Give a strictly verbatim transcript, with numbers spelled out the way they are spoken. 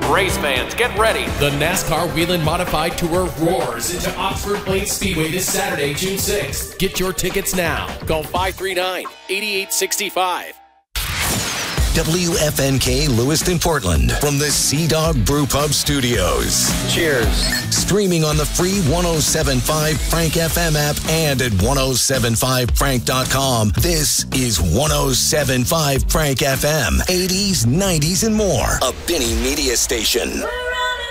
Race fans, get ready. The NASCAR Whelen Modified Tour roars into Oxford Plains Speedway this Saturday, June sixth. Get your tickets now. Call five three nine, eight eight six five. W F N K Lewiston, Portland, from the Sea Dog Brew Pub Studios. Cheers. Streaming on the free one oh seven point five Frank F M app and at ten seventy-five frank dot com. This is ten seventy-five Frank F M. eighties, nineties, and more. A Benny Media station.